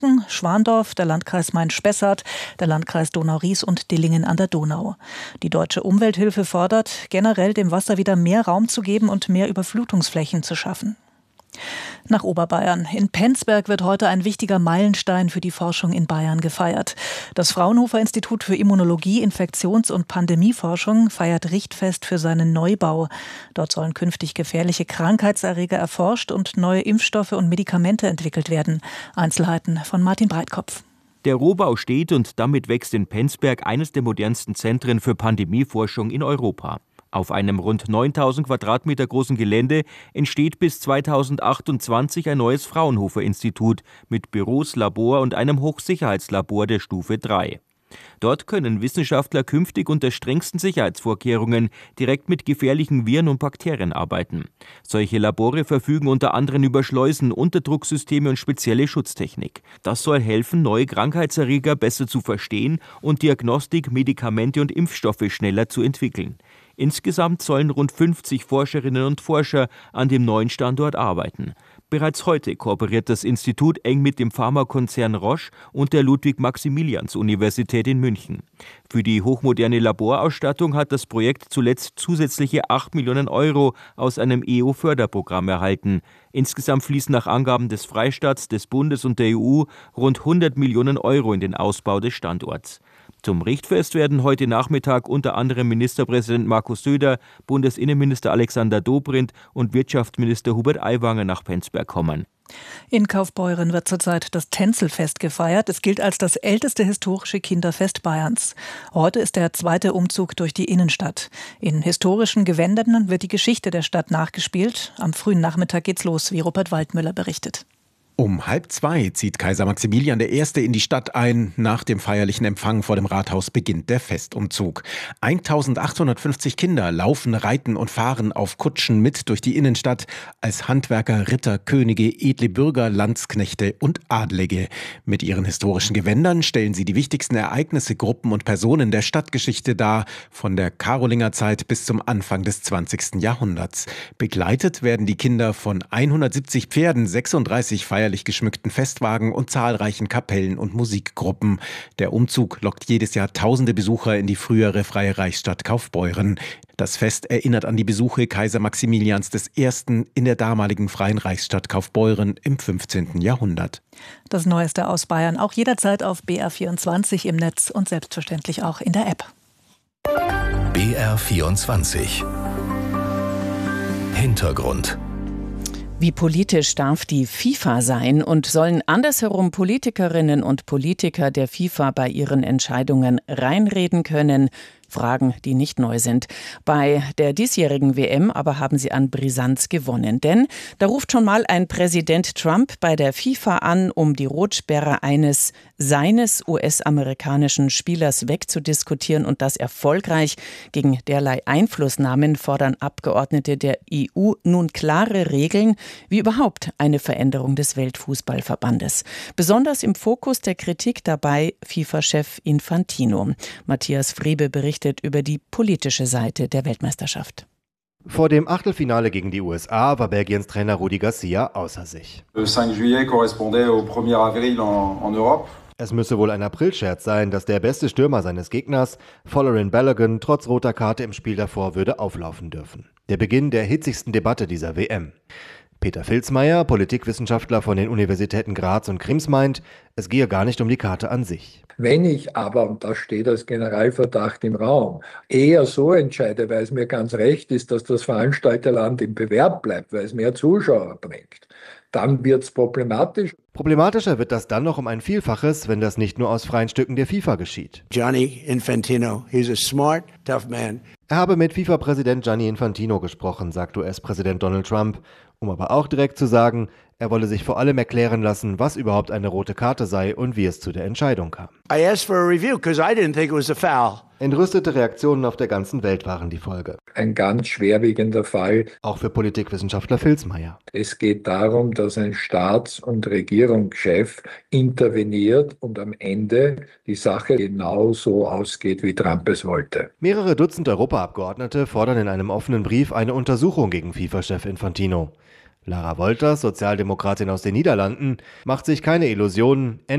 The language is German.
Franken, Schwandorf, der Landkreis Main-Spessart, der Landkreis Donau-Ries und Dillingen an der Donau. Die Deutsche Umwelthilfe fordert, generell dem Wasser wieder mehr Raum zu geben und mehr Überflutungsflächen zu schaffen. Nach Oberbayern. In Penzberg wird heute ein wichtiger Meilenstein für die Forschung in Bayern gefeiert. Das Fraunhofer-Institut für Immunologie, Infektions- und Pandemieforschung feiert Richtfest für seinen Neubau. Dort sollen künftig gefährliche Krankheitserreger erforscht und neue Impfstoffe und Medikamente entwickelt werden. Einzelheiten von Martin Breitkopf. Der Rohbau steht und damit wächst in Penzberg eines der modernsten Zentren für Pandemieforschung in Europa. Auf einem rund 9000 Quadratmeter großen Gelände entsteht bis 2028 ein neues Fraunhofer-Institut mit Büros, Labor und einem Hochsicherheitslabor der Stufe 3. Dort können Wissenschaftler künftig unter strengsten Sicherheitsvorkehrungen direkt mit gefährlichen Viren und Bakterien arbeiten. Solche Labore verfügen unter anderem über Schleusen, Unterdrucksysteme und spezielle Schutztechnik. Das soll helfen, neue Krankheitserreger besser zu verstehen und Diagnostik, Medikamente und Impfstoffe schneller zu entwickeln. Insgesamt sollen rund 50 Forscherinnen und Forscher an dem neuen Standort arbeiten. Bereits heute kooperiert das Institut eng mit dem Pharmakonzern Roche und der Ludwig-Maximilians-Universität in München. Für die hochmoderne Laborausstattung hat das Projekt zuletzt zusätzliche 8 Millionen Euro aus einem EU-Förderprogramm erhalten. Insgesamt fließen nach Angaben des Freistaats, des Bundes und der EU rund 100 Millionen Euro in den Ausbau des Standorts. Zum Richtfest werden heute Nachmittag unter anderem Ministerpräsident Markus Söder, Bundesinnenminister Alexander Dobrindt und Wirtschaftsminister Hubert Aiwanger nach Penzberg kommen. In Kaufbeuren wird zurzeit das Tänzelfest gefeiert. Es gilt als das älteste historische Kinderfest Bayerns. Heute ist der zweite Umzug durch die Innenstadt. In historischen Gewändern wird die Geschichte der Stadt nachgespielt. Am frühen Nachmittag geht's los, wie Rupert Waldmüller berichtet. Um 1:30 zieht Kaiser Maximilian I. in die Stadt ein. Nach dem feierlichen Empfang vor dem Rathaus beginnt der Festumzug. 1850 Kinder laufen, reiten und fahren auf Kutschen mit durch die Innenstadt als Handwerker, Ritter, Könige, edle Bürger, Landsknechte und Adlige. Mit ihren historischen Gewändern stellen sie die wichtigsten Ereignisse, Gruppen und Personen der Stadtgeschichte dar, von der Karolingerzeit bis zum Anfang des 20. Jahrhunderts. Begleitet werden die Kinder von 170 Pferden, 36 feierlich geschmückten Festwagen und zahlreichen Kapellen und Musikgruppen. Der Umzug lockt jedes Jahr tausende Besucher in die frühere freie Reichsstadt Kaufbeuren. Das Fest erinnert an die Besuche Kaiser Maximilians I. in der damaligen freien Reichsstadt Kaufbeuren im 15. Jahrhundert. Das Neueste aus Bayern auch jederzeit auf BR24 im Netz und selbstverständlich auch in der App. BR24 Hintergrund. Wie politisch darf die FIFA sein und sollen andersherum Politikerinnen und Politiker der FIFA bei ihren Entscheidungen reinreden können? Fragen, die nicht neu sind. Bei der diesjährigen WM aber haben sie an Brisanz gewonnen. Denn da ruft schon mal ein Präsident Trump bei der FIFA an, um die Rotsperre seines US-amerikanischen Spielers wegzudiskutieren und das erfolgreich. Gegen derlei Einflussnahmen fordern Abgeordnete der EU nun klare Regeln, wie überhaupt eine Veränderung des Weltfußballverbandes. Besonders im Fokus der Kritik dabei FIFA-Chef Infantino. Matthias Frebe berichtet über die politische Seite der Weltmeisterschaft. Vor dem Achtelfinale gegen die USA war Belgiens Trainer Rudi Garcia außer sich. Le 5 juillet correspondait au 1er avril en Europe. Es müsse wohl ein Aprilscherz sein, dass der beste Stürmer seines Gegners, Folarin Balogun, trotz roter Karte im Spiel davor würde auflaufen dürfen. Der Beginn der hitzigsten Debatte dieser WM. Peter Filzmeier, Politikwissenschaftler von den Universitäten Graz und Krems, meint, es gehe gar nicht um die Karte an sich. Wenn ich aber, und das steht als Generalverdacht im Raum, eher so entscheide, weil es mir ganz recht ist, dass das Veranstalterland im Bewerb bleibt, weil es mehr Zuschauer bringt, dann wird es problematisch. Problematischer wird das dann noch um ein Vielfaches, wenn das nicht nur aus freien Stücken der FIFA geschieht. Gianni Infantino, he's a smart, tough man. Er habe mit FIFA-Präsident Gianni Infantino gesprochen, sagt US-Präsident Donald Trump, um aber auch direkt zu sagen, er wolle sich vor allem erklären lassen, was überhaupt eine rote Karte sei und wie es zu der Entscheidung kam. I asked for a review because I didn't think it was a foul. Entrüstete Reaktionen auf der ganzen Welt waren die Folge. Ein ganz schwerwiegender Fall. Auch für Politikwissenschaftler Filzmeier. Es geht darum, dass ein Staats- und Regierungschef interveniert und am Ende die Sache genau so ausgeht, wie Trump es wollte. Mehrere Dutzend Europaabgeordnete fordern in einem offenen Brief eine Untersuchung gegen FIFA-Chef Infantino. Lara Wolters, Sozialdemokratin aus den Niederlanden, macht sich keine Illusionen.